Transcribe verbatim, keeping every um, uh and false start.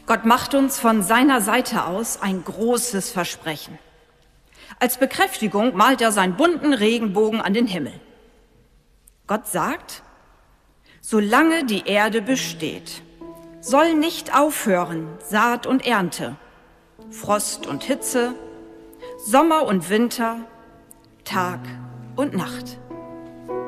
Gott macht uns von seiner Seite aus ein großes Versprechen. Als Bekräftigung malt er seinen bunten Regenbogen an den Himmel. Gott sagt, solange die Erde besteht, soll nicht aufhören Saat und Ernte, Frost und Hitze, Sommer und Winter, Tag und Nacht.